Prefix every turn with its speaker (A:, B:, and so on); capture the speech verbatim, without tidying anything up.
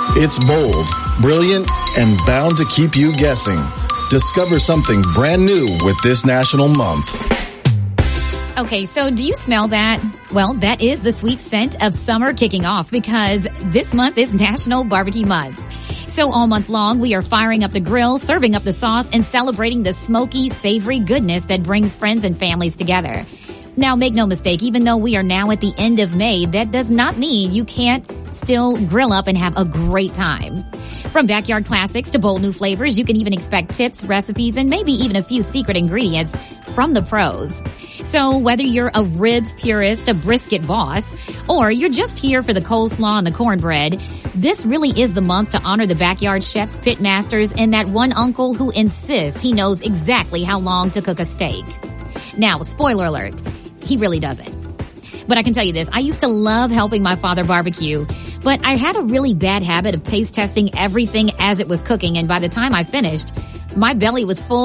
A: It's bold, brilliant, and bound to keep you guessing. Discover something brand new with this national month.
B: Okay, so do you smell that? Well, that is the sweet scent of summer kicking off because this month is National Barbecue Month. So all month long, we are firing up the grill, serving up the sauce, and celebrating the smoky, savory goodness that brings friends and families together. Now, make no mistake, even though we are now at the end of May, that does not mean you can't still grill up and have a great time. From backyard classics to bold new flavors, you can even expect tips, recipes, and maybe even a few secret ingredients from the pros. So whether you're a ribs purist, a brisket boss, or you're just here for the coleslaw and the cornbread, this really is the month to honor the backyard chefs, pit masters, and that one uncle who insists he knows exactly how long to cook a steak. Now, spoiler alert, he really doesn't. But I can tell you this, I used to love helping my father barbecue, but I had a really bad habit of taste testing everything as it was cooking, and by the time I finished, my belly was full.